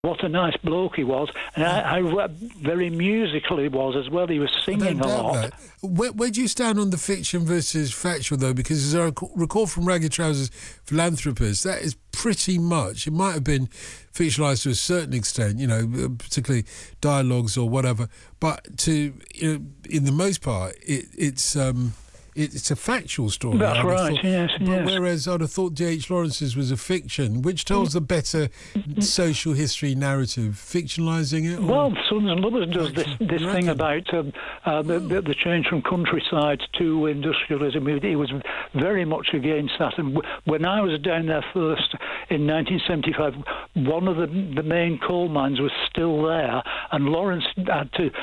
what a nice bloke he was, and how very musical he was as well. He was singing a lot. Where do you stand on the fiction versus factual, though? Because as I recall from Ragged Trousers Philanthropist, that is pretty much, it might have been fictionalised to a certain extent, particularly dialogues or whatever, but in the most part, it's a factual story. That's right, yes. Whereas I'd have thought D.H. Lawrence's was a fiction, which tells the better social history narrative, fictionalising it? Well, Sons and Lovers does this thing about the change from countryside to industrialism. He was very much against that. And when I was down there first in 1975, one of the main coal mines was still there, and Lawrence had to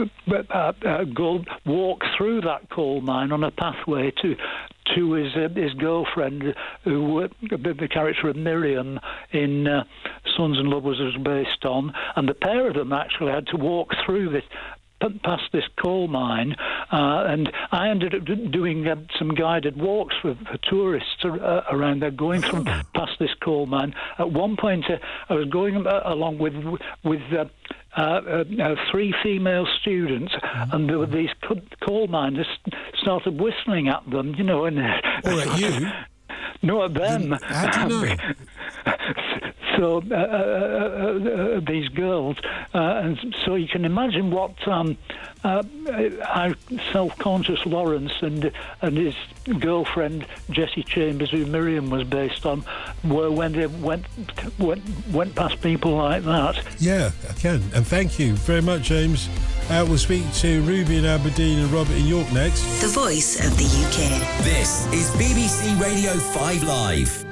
walk through that coal mine on a pathway to his girlfriend, who the character of Miriam in Sons and Lovers was based on, and the pair of them actually had to walk through past this coal mine, and I ended up doing some guided walks for tourists around there, going past this coal mine. At one point, I was going along with 3 female students, and there were these coal miners started whistling at them, and or at you? No, at them. How do you know? So these girls, and so you can imagine what how self-conscious Lawrence and his girlfriend Jessie Chambers, who Miriam was based on, were when they went past people like that. Yeah, I can, and thank you very much, James. We'll speak to Ruby in Aberdeen and Robert in York next. The Voice of the UK. This is BBC Radio 5 Live.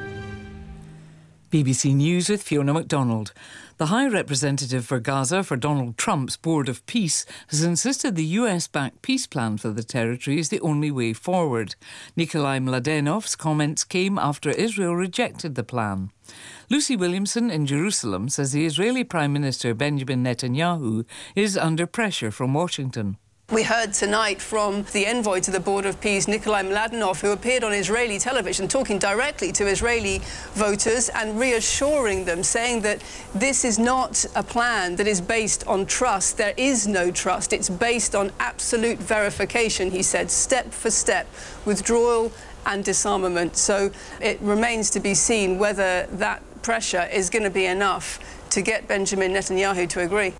BBC News with Fiona MacDonald. The High Representative for Gaza for Donald Trump's Board of Peace has insisted the US-backed peace plan for the territory is the only way forward. Nikolai Mladenov's comments came after Israel rejected the plan. Lucy Williamson in Jerusalem says the Israeli Prime Minister Benjamin Netanyahu is under pressure from Washington. We heard tonight from the envoy to the Board of Peace, Nikolai Mladenov, who appeared on Israeli television talking directly to Israeli voters and reassuring them, saying that this is not a plan that is based on trust. There is no trust. It's based on absolute verification, he said, step for step, withdrawal and disarmament. So it remains to be seen whether that pressure is going to be enough to get Benjamin Netanyahu to agree.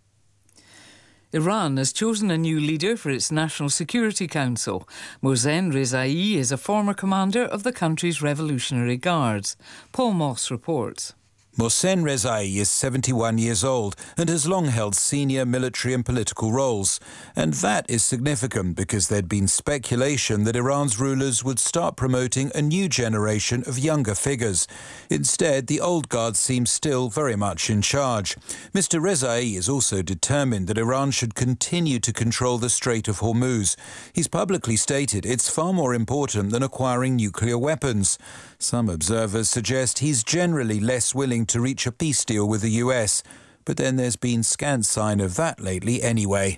Iran has chosen a new leader for its National Security Council. Mohsen Rezaei is a former commander of the country's Revolutionary Guards. Paul Moss reports. Mohsen Rezaei is 71 years old and has long held senior military and political roles. And that is significant because there'd been speculation that Iran's rulers would start promoting a new generation of younger figures. Instead, the old guard seems still very much in charge. Mr. Rezaei is also determined that Iran should continue to control the Strait of Hormuz. He's publicly stated it's far more important than acquiring nuclear weapons. Some observers suggest he's generally less willing to reach a peace deal with the US, but then there's been scant sign of that lately anyway.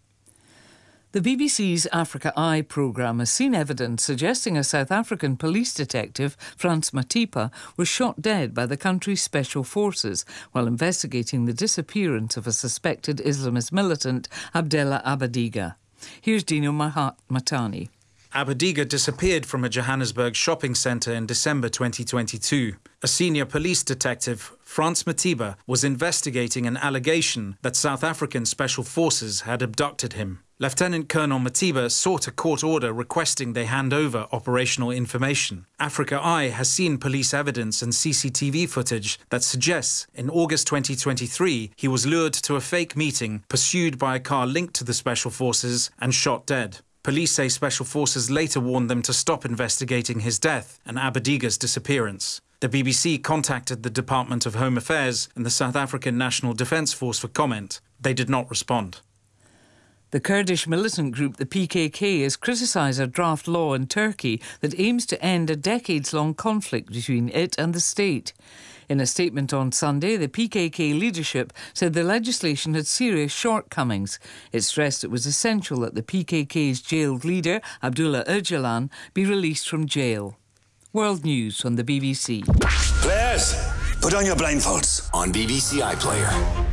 The BBC's Africa Eye programme has seen evidence suggesting a South African police detective, Frans Matipa, was shot dead by the country's special forces while investigating the disappearance of a suspected Islamist militant, Abdella Abadiga. Here's Dino Matani. Abadiga disappeared from a Johannesburg shopping centre in December 2022. A senior police detective, Frans Matiba, was investigating an allegation that South African special forces had abducted him. Lieutenant Colonel Matiba sought a court order requesting they hand over operational information. Africa Eye has seen police evidence and CCTV footage that suggests in August 2023 he was lured to a fake meeting, pursued by a car linked to the special forces and shot dead. Police say special forces later warned them to stop investigating his death and Abadiga's disappearance. The BBC contacted the Department of Home Affairs and the South African National Defence Force for comment. They did not respond. The Kurdish militant group, the PKK, has criticised a draft law in Turkey that aims to end a decades-long conflict between it and the state. In a statement on Sunday, the PKK leadership said the legislation had serious shortcomings. It stressed it was essential that the PKK's jailed leader, Abdullah Öcalan, be released from jail. World News on the BBC. Players, Put on your blindfolds. On BBC iPlayer.